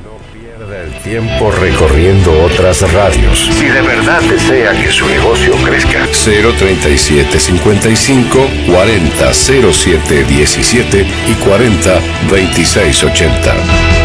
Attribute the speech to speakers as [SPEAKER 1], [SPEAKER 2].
[SPEAKER 1] Pierda el tiempo recorriendo otras radios. Si de verdad desea que su negocio crezca. 037 55 40 07 17 y 40 26 80.